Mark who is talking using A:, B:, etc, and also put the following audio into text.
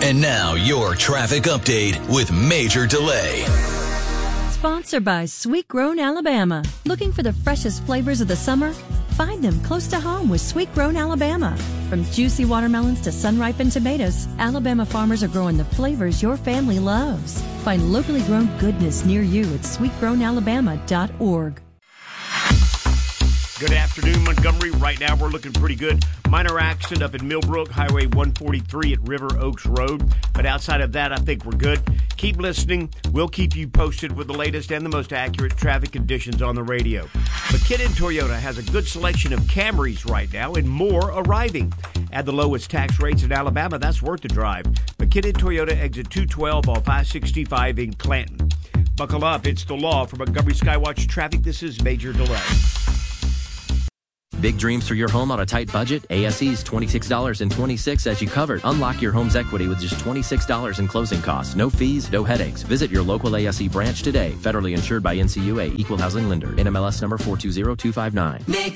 A: And now your traffic update with Major Delay.
B: Sponsored by Sweet Grown Alabama. Looking for the freshest flavors of the summer? Find them close to home with Sweet Grown Alabama. From juicy watermelons to sun-ripened tomatoes, Alabama farmers are growing the flavors your family loves. Find locally grown goodness near you at sweetgrownalabama.org.
C: Good afternoon, Montgomery. Right now, we're looking pretty good. Minor accident up in Millbrook, Highway 143 at River Oaks Road. But outside of that, I think we're good. Keep listening. We'll keep you posted with the latest and the most accurate traffic conditions on the radio. McKinnon Toyota has a good selection of Camrys right now and more arriving. At the lowest tax rates in Alabama, that's worth the drive. McKinnon Toyota, exit 212 off I-65 in Clanton. Buckle up. It's the law. For Montgomery Skywatch Traffic, this is Major Delay.
D: Big dreams for your home on a tight budget? ASE's $26.26 as you covered. Unlock your home's equity with just $26 in closing costs. No fees, no headaches. Visit your local ASE branch today. Federally insured by NCUA. Equal housing lender. NMLS number 420259.